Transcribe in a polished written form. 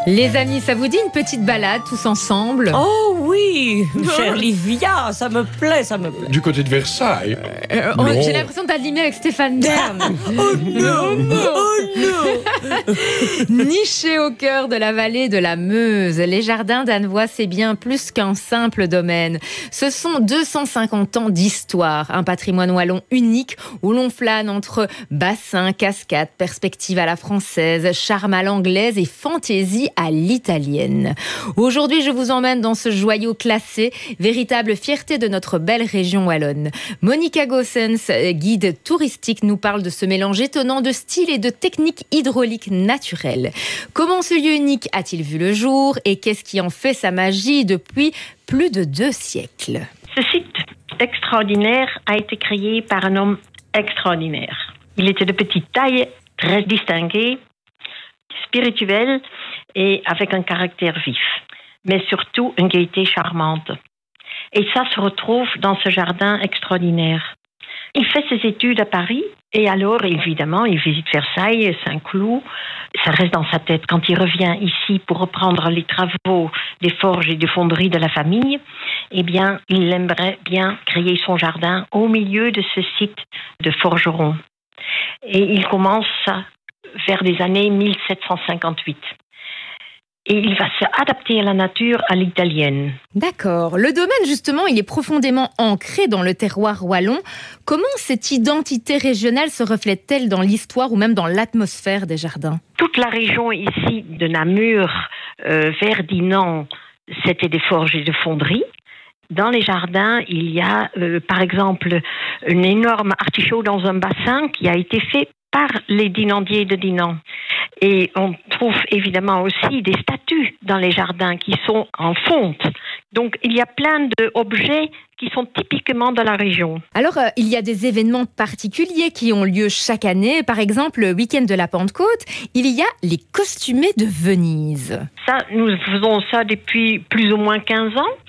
Les amis, ça vous dit une petite balade tous ensemble? Oh oui, chère Livia, ça me plaît, ça me plaît. Du côté de Versailles? J'ai l'impression d'aligner avec Stéphane Bern. Oh non, oh non. Nichés au cœur de la vallée de la Meuse, les jardins d'Annevoie, c'est bien plus qu'un simple domaine. Ce sont 250 ans d'histoire, un patrimoine wallon unique où l'on flâne entre bassins, cascades, perspectives à la française, charme à l'anglaise et fantaisie à l'italienne. Aujourd'hui, je vous emmène dans ce joyau classé, véritable fierté de notre belle région wallonne. Monica Goossens, guide touristique, nous parle de ce mélange étonnant de styles et de techniques hydrauliques naturelles. Comment ce lieu unique a-t-il vu le jour et qu'est-ce qui en fait sa magie depuis plus de 2 siècles? Ce site extraordinaire a été créé par un homme extraordinaire. Il était de petite taille, très distingué, spirituel et avec un caractère vif, mais surtout une gaieté charmante. Et ça se retrouve dans ce jardin extraordinaire. Il fait ses études à Paris et alors, évidemment, il visite Versailles, Saint-Cloud. Ça reste dans sa tête. Quand il revient ici pour reprendre les travaux des forges et des fonderies de la famille, eh bien, il aimerait bien créer son jardin au milieu de ce site de forgeron. Et il commence ça vers les années 1758. Et il va s'adapter à la nature à l'italienne. D'accord. Le domaine, justement, il est profondément ancré dans le terroir wallon. Comment cette identité régionale se reflète-t-elle dans l'histoire ou même dans l'atmosphère des jardins? Toute la région ici de Namur, vers Dinan, c'était des forges et des fonderies. Dans les jardins, il y a, par exemple, un énorme artichaut dans un bassin qui a été fait par les dinandiers de Dinan. Et on trouve évidemment aussi des statues dans les jardins qui sont en fonte. Donc il y a plein d'objets qui sont typiquement de la région. Alors, il y a des événements particuliers qui ont lieu chaque année. Par exemple, le week-end de la Pentecôte, il y a les costumés de Venise. Ça, nous faisons ça depuis plus ou moins 15 ans.